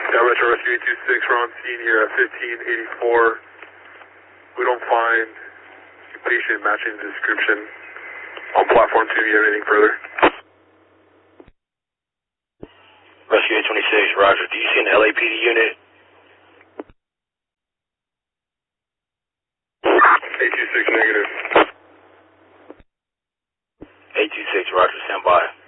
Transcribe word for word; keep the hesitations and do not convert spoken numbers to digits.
Yeah, Retro Rescue eight two six, we're on scene here at fifteen eighty-four. We don't find a patient matching the description on platform two. Do you have anything further? Rescue eight twenty-six, roger. Do you see an L A P D unit? eight two six negative. eight two six, roger. Stand by.